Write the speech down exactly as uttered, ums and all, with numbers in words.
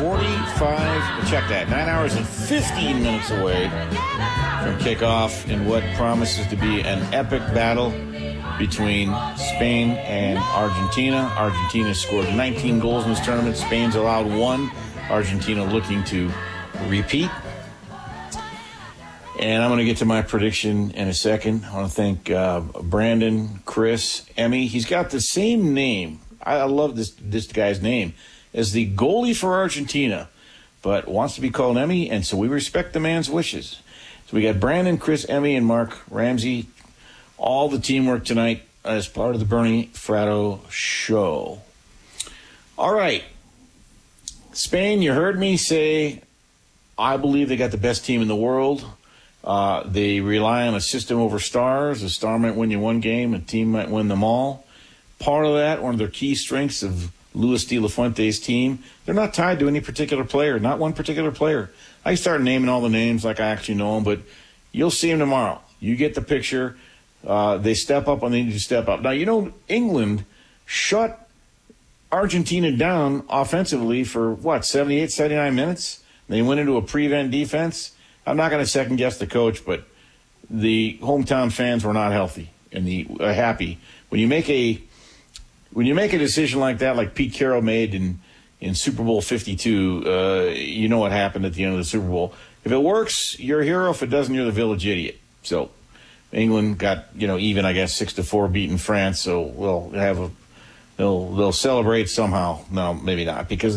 forty-five, check that, nine hours and fifteen minutes away from kickoff in what promises to be an epic battle between Spain and Argentina. Argentina scored nineteen goals in this tournament. Spain's allowed one. Argentina looking to repeat. And I'm going to get to my prediction in a second. I want to thank uh, Brandon, Chris, Emmy. He's got the same name. I, I love this this guy's name as the goalie for Argentina, but wants to be called Emmy, and so we respect the man's wishes. So we got Brandon, Chris, Emmy, and Mark Ramsey. All the teamwork tonight as part of the Bernie Fratto show. All right. Spain, you heard me say I believe they got the best team in the world. Uh, they rely on a system over stars. A star might win you one game, a team might win them all. Part of that, one of their key strengths of Luis de la Fuente's team, they're not tied to any particular player, not one particular player. I can start naming all the names like I actually know them, but you'll see them tomorrow. You get the picture. Uh, they step up when they need to step up. Now, you know, England shut Argentina down offensively for, what, seventy-eight, seventy-nine minutes? They went into a prevent defense. I'm not going to second-guess the coach, but the hometown fans were not healthy and the uh, happy. When you make a when you make a decision like that, like Pete Carroll made in, in Super Bowl fifty-two, uh, you know what happened at the end of the Super Bowl. If it works, you're a hero. If it doesn't, you're the village idiot. So England got, you know, even, I guess, six to four beating France. So we'll have a they'll they'll celebrate somehow. No, maybe not, because